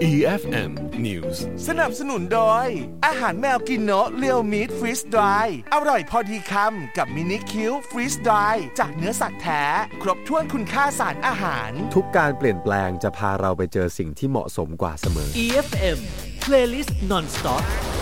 EFM News สนับสนุนโดยอาหารแมวกินโนะเรียวมีทฟรีสดรายอร่อยพอดีคำกับมินิคิวฟรีสดรายจากเนื้อสัตว์แท้ครบถ้วนคุณค่าสารอาหารทุกการเปลี่ยนแปลงจะพาเราไปเจอสิ่งที่เหมาะสมกว่าเสมอ EFM Playlist Non-Stop